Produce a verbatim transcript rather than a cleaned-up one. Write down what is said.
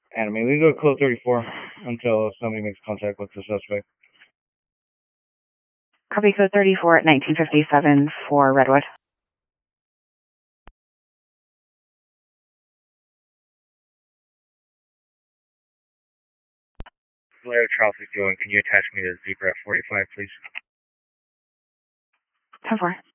Enemy, we go code thirty-four until somebody makes contact with the suspect. Copy code thirty-four at nineteen fifty-seven for Redwood. Blair, Charles sixty-one, can you attach me to Zebra forty-five, please? ten four.